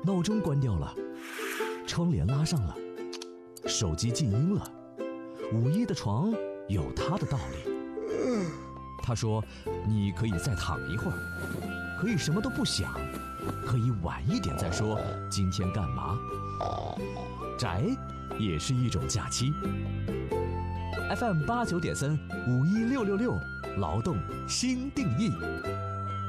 闹钟关掉了，窗帘拉上了，手机静音了。五一的床有它的道理。他说，你可以再躺一会儿，可以什么都不想，可以晚一点再说今天干嘛。宅也是一种假期。FM 89.3，516666，劳动新定义。